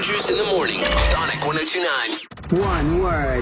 Andrews in the morning. Sonic 102.9. One word.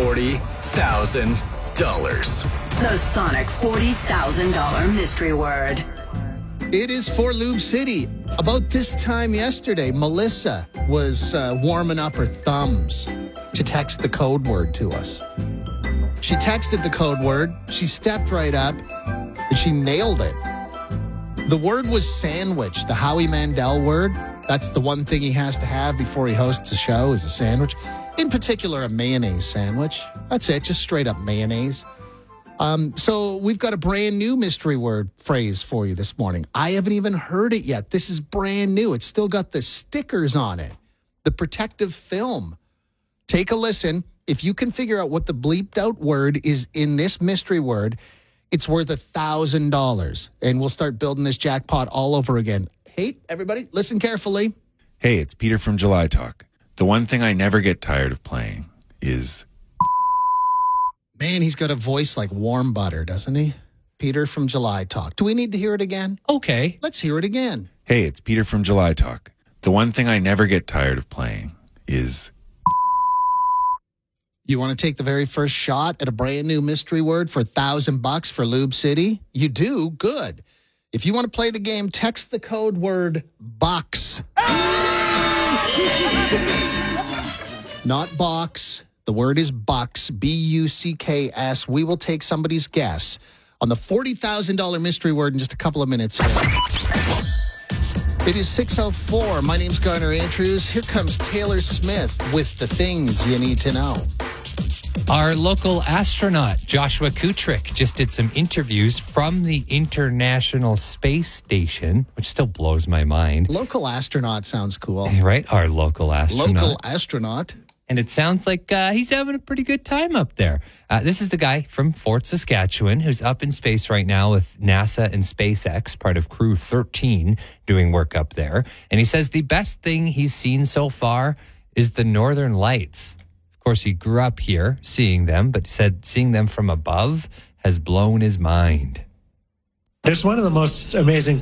$40,000. The Sonic $40,000 mystery word. It is for Lube City. About this time yesterday, Melissa was warming up her thumbs to text the code word to us. She texted the code word, she stepped right up, and she nailed it. The word was sandwich, the Howie Mandel word. That's the one thing he has to have before he hosts a show is a sandwich. In particular, a mayonnaise sandwich. That's it, just straight up mayonnaise. So we've got a brand new mystery word phrase for you this morning. I haven't even heard it yet. This is brand new. It's still got the stickers on it, the protective film. Take a listen. If you can figure out what the bleeped out word is in this mystery word, it's worth $1,000. And we'll start building this jackpot all over again. Hey, everybody, listen carefully. Hey, it's Peter from July Talk. The one thing I never get tired of playing is... Man, he's got a voice like warm butter, doesn't he? Peter from July Talk. Do we need to hear it again? Okay. Let's hear it again. Hey, it's Peter from July Talk. The one thing I never get tired of playing is... You want to take the very first shot at a brand new mystery word for $1,000 for Lube City? You do? Good. If you want to play the game, text the code word BOX. Not box. The word is BUCKS, B-U-C-K-S. We will take somebody's guess on the $40,000 mystery word in just a couple of minutes. It is 6:04. My name's Garner Andrews. Here comes Taylor Smith with the things you need to know. Our local astronaut, Joshua Kutrick, just did some interviews from the International Space Station, which still blows my mind. Local astronaut sounds cool. Right? Our local astronaut. Local astronaut. And it sounds like he's having a pretty good time up there. This is the guy from Fort Saskatchewan who's up in space right now with NASA and SpaceX, part of Crew 13, doing work up there. And he says the best thing he's seen so far is the Northern Lights. Of course, he grew up here seeing them, but said seeing them from above has blown his mind. It's one of the most amazing